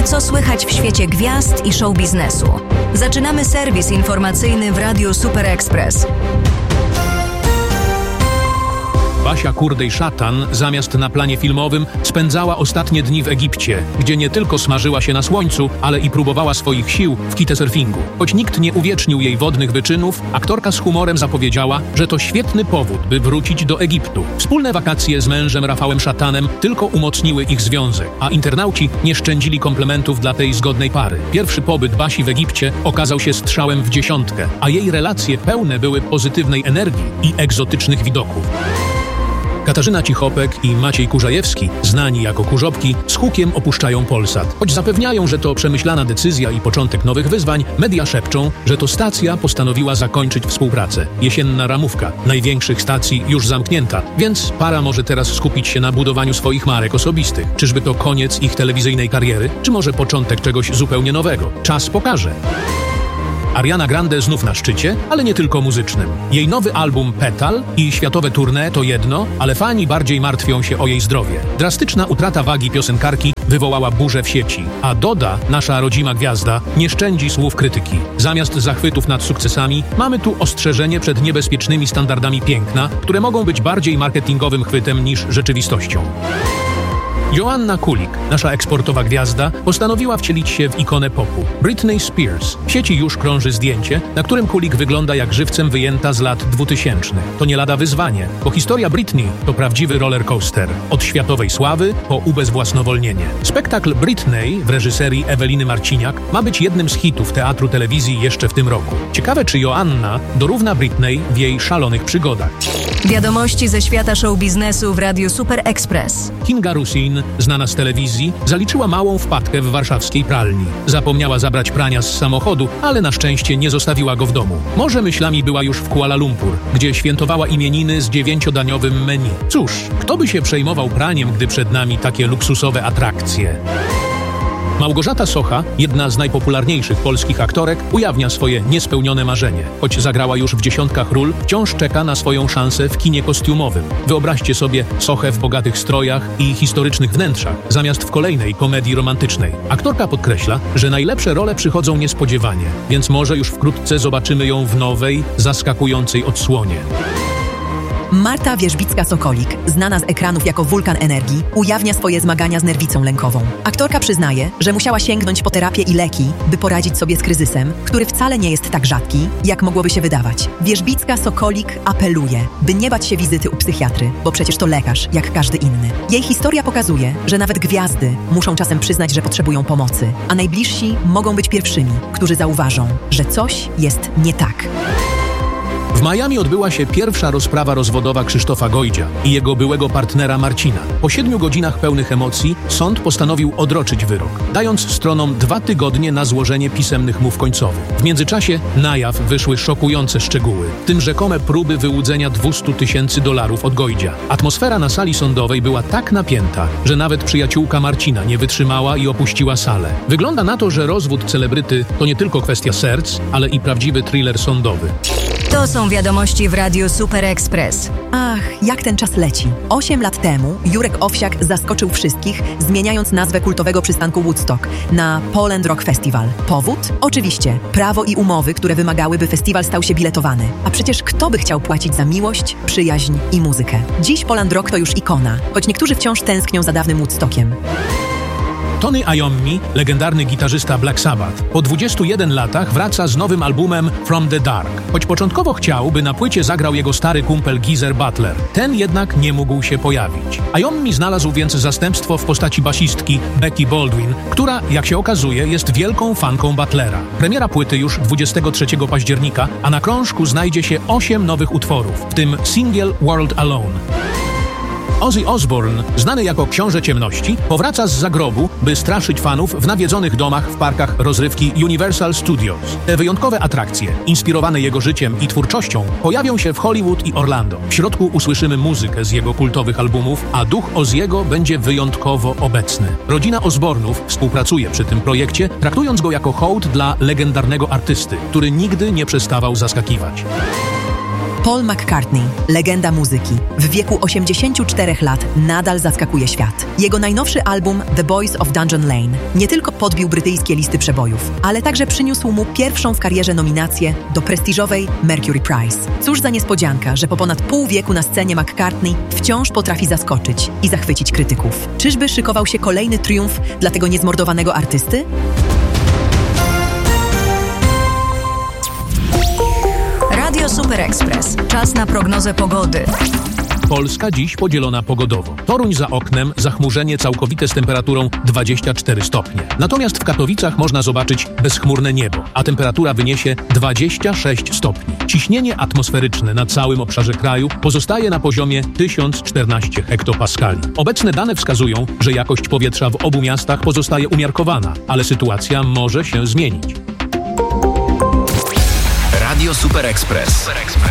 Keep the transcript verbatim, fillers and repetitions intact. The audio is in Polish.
Wiemy, co słychać w świecie gwiazd i show biznesu. Zaczynamy serwis informacyjny w Radiu Super Express. Basia Kurdej-Szatan zamiast na planie filmowym spędzała ostatnie dni w Egipcie, gdzie nie tylko smażyła się na słońcu, ale i próbowała swoich sił w kitesurfingu. Choć nikt nie uwiecznił jej wodnych wyczynów, aktorka z humorem zapowiedziała, że to świetny powód, by wrócić do Egiptu. Wspólne wakacje z mężem Rafałem Szatanem tylko umocniły ich związek, a internauci nie szczędzili komplementów dla tej zgodnej pary. Pierwszy pobyt Basi w Egipcie okazał się strzałem w dziesiątkę, a jej relacje pełne były pozytywnej energii i egzotycznych widoków. Katarzyna Cichopek i Maciej Kurzajewski, znani jako Kurzopki, z hukiem opuszczają Polsat. Choć zapewniają, że to przemyślana decyzja i początek nowych wyzwań, media szepczą, że to stacja postanowiła zakończyć współpracę. Jesienna ramówka największych stacji już zamknięta, więc para może teraz skupić się na budowaniu swoich marek osobistych. Czyżby to koniec ich telewizyjnej kariery, czy może początek czegoś zupełnie nowego? Czas pokaże. Ariana Grande znów na szczycie, ale nie tylko muzycznym. Jej nowy album Petal i światowe tournée to jedno, ale fani bardziej martwią się o jej zdrowie. Drastyczna utrata wagi piosenkarki wywołała burzę w sieci, a Doda, nasza rodzima gwiazda, nie szczędzi słów krytyki. Zamiast zachwytów nad sukcesami, mamy tu ostrzeżenie przed niebezpiecznymi standardami piękna, które mogą być bardziej marketingowym chwytem niż rzeczywistością. Joanna Kulik, nasza eksportowa gwiazda, postanowiła wcielić się w ikonę popu. Britney Spears. W sieci już krąży zdjęcie, na którym Kulik wygląda jak żywcem wyjęta z lat dwutysięcznych. To nie lada wyzwanie, bo historia Britney to prawdziwy rollercoaster. Od światowej sławy po ubezwłasnowolnienie. Spektakl Britney w reżyserii Eweliny Marciniak ma być jednym z hitów teatru telewizji jeszcze w tym roku. Ciekawe, czy Joanna dorówna Britney w jej szalonych przygodach. Wiadomości ze świata show biznesu w Radiu Super Express. Kinga Rusin, znana z telewizji, zaliczyła małą wpadkę w warszawskiej pralni. Zapomniała zabrać prania z samochodu, ale na szczęście nie zostawiła go w domu. Może myślami była już w Kuala Lumpur, gdzie świętowała imieniny z dziewięciodaniowym menu. Cóż, kto by się przejmował praniem, gdy przed nami takie luksusowe atrakcje? Małgorzata Socha, jedna z najpopularniejszych polskich aktorek, ujawnia swoje niespełnione marzenie. Choć zagrała już w dziesiątkach ról, wciąż czeka na swoją szansę w kinie kostiumowym. Wyobraźcie sobie Sochę w bogatych strojach i historycznych wnętrzach, zamiast w kolejnej komedii romantycznej. Aktorka podkreśla, że najlepsze role przychodzą niespodziewanie, więc może już wkrótce zobaczymy ją w nowej, zaskakującej odsłonie. Marta Wierzbicka-Sokolik, znana z ekranów jako wulkan energii, ujawnia swoje zmagania z nerwicą lękową. Aktorka przyznaje, że musiała sięgnąć po terapię i leki, by poradzić sobie z kryzysem, który wcale nie jest tak rzadki, jak mogłoby się wydawać. Wierzbicka-Sokolik apeluje, by nie bać się wizyty u psychiatry, bo przecież to lekarz, jak każdy inny. Jej historia pokazuje, że nawet gwiazdy muszą czasem przyznać, że potrzebują pomocy, a najbliżsi mogą być pierwszymi, którzy zauważą, że coś jest nie tak. W Miami odbyła się pierwsza rozprawa rozwodowa Krzysztofa Gojdzia i jego byłego partnera Marcina. Po siedmiu godzinach pełnych emocji sąd postanowił odroczyć wyrok, dając stronom dwa tygodnie na złożenie pisemnych mów końcowych. W międzyczasie na jaw wyszły szokujące szczegóły, w tym rzekome próby wyłudzenia dwustu tysięcy dolarów od Gojdzia. Atmosfera na sali sądowej była tak napięta, że nawet przyjaciółka Marcina nie wytrzymała i opuściła salę. Wygląda na to, że rozwód celebryty to nie tylko kwestia serc, ale i prawdziwy thriller sądowy. To są wiadomości w Radiu Super Express. Ach, jak ten czas leci. Osiem lat temu Jurek Owsiak zaskoczył wszystkich, zmieniając nazwę kultowego przystanku Woodstock na Poland Rock Festival. Powód? Oczywiście, prawo i umowy, które wymagały, by festiwal stał się biletowany. A przecież kto by chciał płacić za miłość, przyjaźń i muzykę? Dziś Poland Rock to już ikona, choć niektórzy wciąż tęsknią za dawnym Woodstockiem. Tony Iommi, legendarny gitarzysta Black Sabbath, po dwudziestu jeden latach wraca z nowym albumem From the Dark. Choć początkowo chciał, by na płycie zagrał jego stary kumpel Geezer Butler. Ten jednak nie mógł się pojawić. Iommi znalazł więc zastępstwo w postaci basistki Becky Baldwin, która, jak się okazuje, jest wielką fanką Butlera. Premiera płyty już dwudziestego trzeciego października, a na krążku znajdzie się osiem nowych utworów, w tym singiel World Alone. Ozzy Osbourne, znany jako Książę Ciemności, powraca z zagrobu, by straszyć fanów w nawiedzonych domach w parkach rozrywki Universal Studios. Te wyjątkowe atrakcje, inspirowane jego życiem i twórczością, pojawią się w Hollywood i Orlando. W środku usłyszymy muzykę z jego kultowych albumów, a duch Ozziego będzie wyjątkowo obecny. Rodzina Osbournów współpracuje przy tym projekcie, traktując go jako hołd dla legendarnego artysty, który nigdy nie przestawał zaskakiwać. Paul McCartney, legenda muzyki, w wieku osiemdziesięciu czterech lat nadal zaskakuje świat. Jego najnowszy album The Boys of Dungeon Lane nie tylko podbił brytyjskie listy przebojów, ale także przyniósł mu pierwszą w karierze nominację do prestiżowej Mercury Prize. Cóż za niespodzianka, że po ponad pół wieku na scenie McCartney wciąż potrafi zaskoczyć i zachwycić krytyków. Czyżby szykował się kolejny triumf dla tego niezmordowanego artysty? Radio Super Express. Czas na prognozę pogody. Polska dziś podzielona pogodowo. Toruń za oknem, zachmurzenie całkowite z temperaturą dwadzieścia cztery stopnie. Natomiast w Katowicach można zobaczyć bezchmurne niebo, a temperatura wyniesie dwadzieścia sześć stopni. Ciśnienie atmosferyczne na całym obszarze kraju pozostaje na poziomie tysiąc czternaście hektopaskali. Obecne dane wskazują, że jakość powietrza w obu miastach pozostaje umiarkowana, ale sytuacja może się zmienić. Radio Super Express.